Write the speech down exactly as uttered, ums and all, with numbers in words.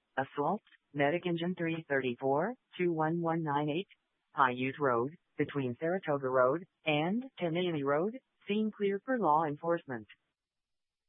Assault, Medic Engine three thirty-four, two one one nine eight. Paiute Road, between Saratoga Road and Tenayani Road, scene clear for law enforcement.